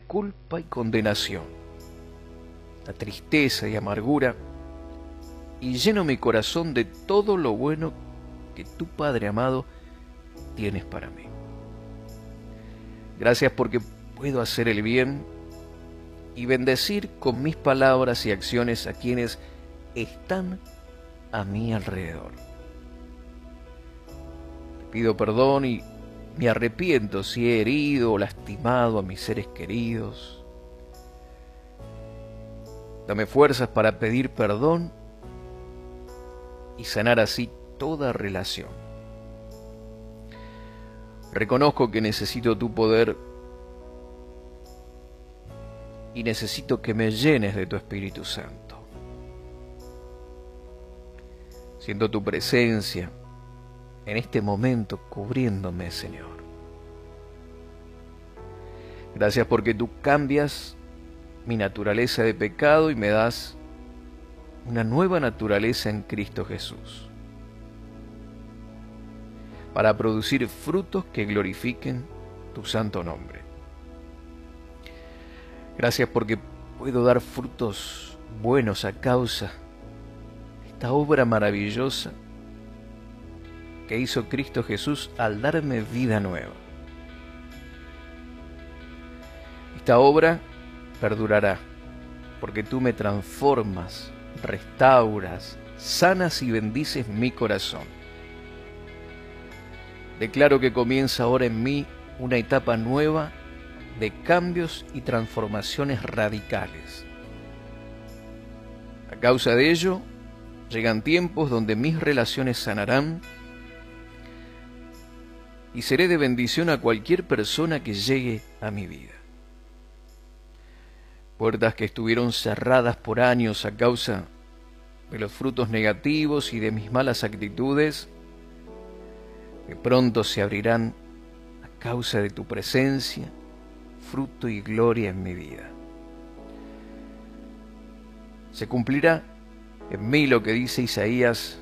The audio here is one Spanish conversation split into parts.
culpa y condenación, la tristeza y amargura, y lleno mi corazón de todo lo bueno que tu Padre amado tienes para mí. Gracias porque puedo hacer el bien y bendecir con mis palabras y acciones a quienes están a mi alrededor. Te pido perdón y me arrepiento si he herido o lastimado a mis seres queridos. Dame fuerzas para pedir perdón y sanar así toda relación. Reconozco que necesito tu poder y necesito que me llenes de tu Espíritu Santo. Siento tu presencia en este momento cubriéndome, Señor. Gracias porque tú cambias mi naturaleza de pecado y me das una nueva naturaleza en Cristo Jesús, para producir frutos que glorifiquen tu santo nombre. Gracias porque puedo dar frutos buenos a causa de esta obra maravillosa que hizo Cristo Jesús al darme vida nueva. Esta obra perdurará porque tú me transformas, restauras, sanas y bendices mi corazón. Declaro que comienza ahora en mí una etapa nueva de cambios y transformaciones radicales. A causa de ello, llegan tiempos donde mis relaciones sanarán y seré de bendición a cualquier persona que llegue a mi vida. Puertas que estuvieron cerradas por años a causa de los frutos negativos y de mis malas actitudes, de pronto se abrirán a causa de tu presencia, fruto y gloria en mi vida. Se cumplirá en mí lo que dice Isaías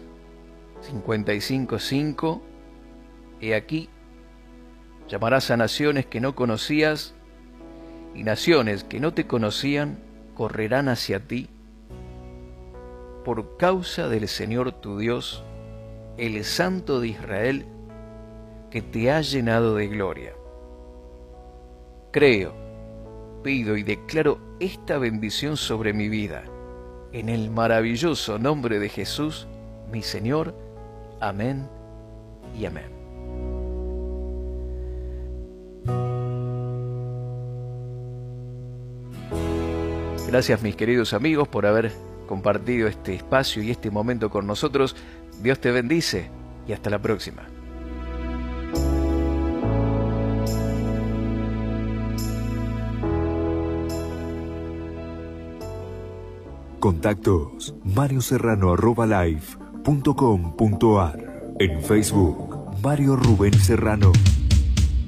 55:5, he aquí, llamarás a naciones que no conocías, y naciones que no te conocían correrán hacia ti, por causa del Señor tu Dios, el Santo de Israel, que te ha llenado de gloria. Creo, pido y declaro esta bendición sobre mi vida, en el maravilloso nombre de Jesús, mi Señor. Amén y amén. Gracias, mis queridos amigos, por haber compartido este espacio y este momento con nosotros. Dios te bendice y hasta la próxima. Contactos marioserrano@live.com.ar. En Facebook, Mario Rubén Serrano.